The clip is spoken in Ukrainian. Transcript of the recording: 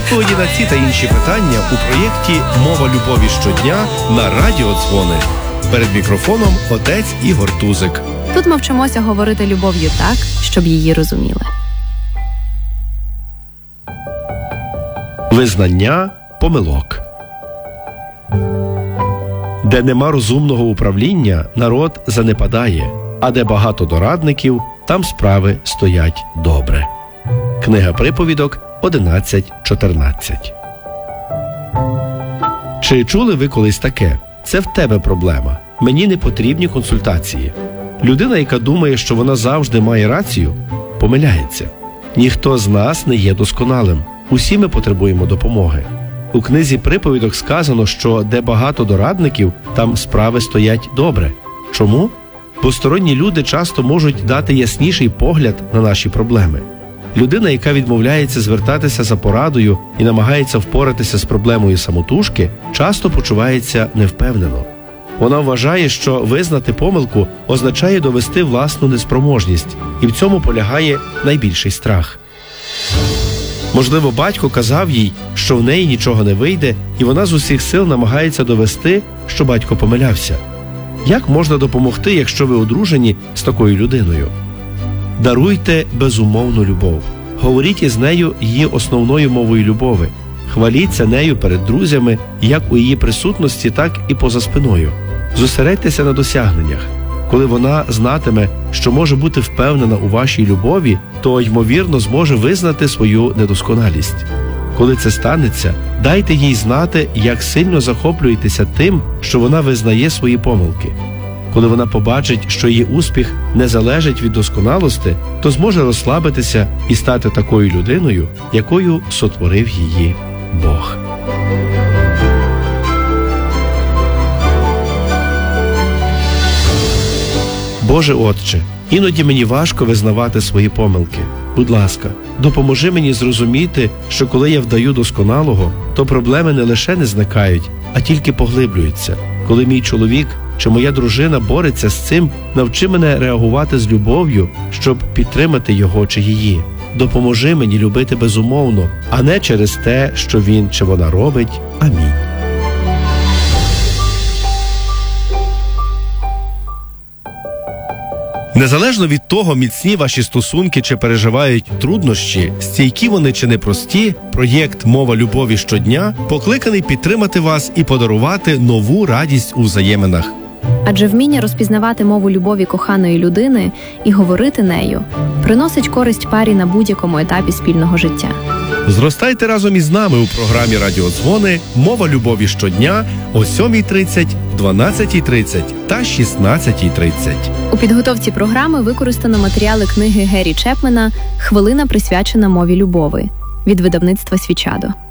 Відповіді на ці та інші питання у проєкті «Мова любові щодня» на Радіо Дзвони. Перед мікрофоном отець Ігор Тузик. Тут ми вчимося говорити любов'ю так, щоб її розуміли. Визнання помилок. Де нема розумного управління, народ занепадає, а де багато дорадників, там справи стоять добре. Книга приповідок 11.14. Чи чули ви колись таке? Це в тебе проблема. Мені не потрібні консультації. Людина, яка думає, що вона завжди має рацію, помиляється. Ніхто з нас не є досконалим. Усі ми потребуємо допомоги. У книзі приповідок сказано, що де багато дорадників, там справи стоять добре. Чому? Бо сторонні люди часто можуть дати ясніший погляд на наші проблеми. Людина, яка відмовляється звертатися за порадою і намагається впоратися з проблемою самотужки, часто почувається невпевнено. Вона вважає, що визнати помилку означає довести власну неспроможність, і в цьому полягає найбільший страх. Можливо, батько казав їй, що в неї нічого не вийде, і вона з усіх сил намагається довести, що батько помилявся. Як можна допомогти, якщо ви одружені з такою людиною? Даруйте безумовну любов. Говоріть із нею її основною мовою любові. Хваліться нею перед друзями, як у її присутності, так і поза спиною. Зосередьтеся на досягненнях. Коли вона знатиме, що може бути впевнена у вашій любові, то, ймовірно, зможе визнати свою недосконалість. Коли це станеться, дайте їй знати, як сильно захоплюєтеся тим, що вона визнає свої помилки. Коли вона побачить, що її успіх не залежить від досконалості, то зможе розслабитися і стати такою людиною, якою сотворив її Бог. Боже Отче, іноді мені важко визнавати свої помилки. Будь ласка, допоможи мені зрозуміти, що коли я вдаю досконалого, то проблеми не лише не зникають, а тільки поглиблюються. Коли мій чоловік чи моя дружина бореться з цим, навчи мене реагувати з любов'ю, щоб підтримати його чи її. Допоможи мені любити безумовно, а не через те, що він чи вона робить. Амінь. Незалежно від того, міцні ваші стосунки чи переживають труднощі, стійкі вони чи непрості, проєкт «Мова любові щодня» покликаний підтримати вас і подарувати нову радість у взаєминах. Адже вміння розпізнавати мову любові коханої людини і говорити нею приносить користь парі на будь-якому етапі спільного життя. Зростайте разом із нами у програмі «Радіо Дзвони» «Мова любові щодня» о 7:30, 12:30 та 16:30. У підготовці програми використано матеріали книги Гері Чепмена «Хвилина, присвячена мові любові» від видавництва «Свічадо».